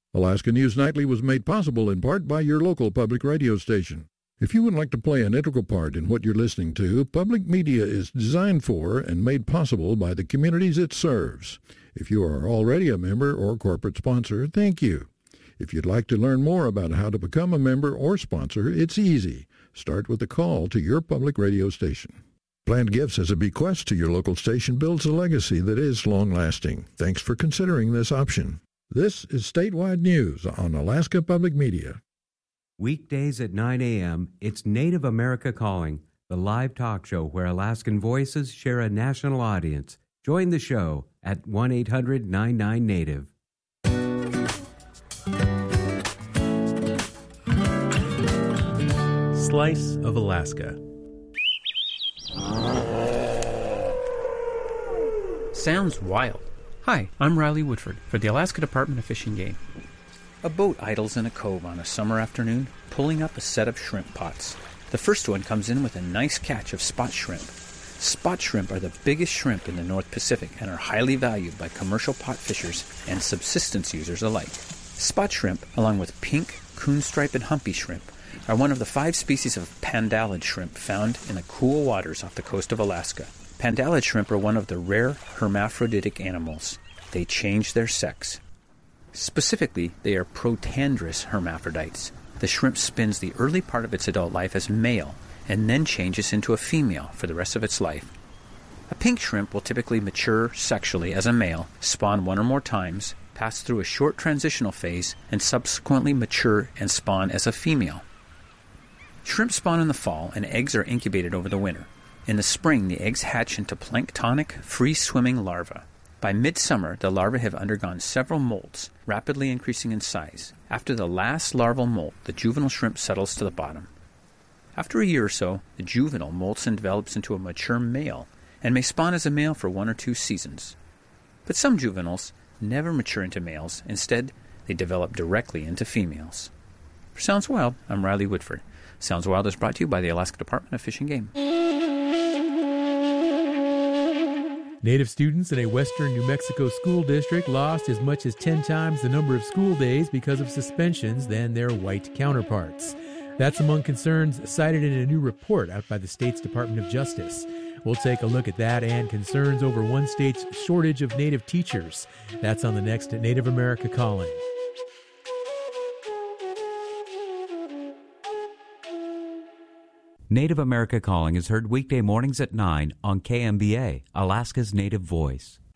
Alaska News Nightly was made possible in part by your local public radio station. If you would like to play an integral part in what you're listening to, public media is designed for and made possible by the communities it serves. If you are already a member or corporate sponsor, thank you. If you'd like to learn more about how to become a member or sponsor, it's easy. Start with a call to your public radio station. Planned gifts as a bequest to your local station builds a legacy that is long-lasting. Thanks for considering this option. This is Statewide News on Alaska Public Media. Weekdays at 9 a.m., it's Native America Calling, the live talk show where Alaskan voices share a national audience. Join the show at 1-800-99-NATIVE. Slice of Alaska. Sounds wild. Hi, I'm Riley Woodford for the Alaska Department of Fish and Game. A boat idles in a cove on a summer afternoon, pulling up a set of shrimp pots. The first one comes in with a nice catch of spot shrimp. Spot shrimp are the biggest shrimp in the North Pacific and are highly valued by commercial pot fishers and subsistence users alike. Spot shrimp, along with pink, coonstripe, and humpy shrimp, are one of the 5 species of pandalid shrimp found in the cool waters off the coast of Alaska. Pandalid shrimp are one of the rare hermaphroditic animals. They change their sex. Specifically, they are protandrous hermaphrodites. The shrimp spends the early part of its adult life as male and then changes into a female for the rest of its life. A pink shrimp will typically mature sexually as a male, spawn 1 or more times, pass through a short transitional phase, and subsequently mature and spawn as a female. Shrimp spawn in the fall, and eggs are incubated over the winter. In the spring, the eggs hatch into planktonic, free-swimming larvae. By midsummer, the larvae have undergone several molts, rapidly increasing in size. After the last larval molt, the juvenile shrimp settles to the bottom. After a year or so, the juvenile molts and develops into a mature male, and may spawn as a male for 1 or 2 seasons. But some juveniles never mature into males. Instead, they develop directly into females. For Sounds Wild, I'm Riley Woodford. Sounds Wild is brought to you by the Alaska Department of Fish and Game. Native students in a western New Mexico school district lost as much as 10 times the number of school days because of suspensions than their white counterparts. That's among concerns cited in a new report out by the state's Department of Justice. We'll take a look at that and concerns over one state's shortage of Native teachers. That's on the next Native America Calling. Native America Calling is heard weekday mornings at 9 on KMBA, Alaska's Native Voice.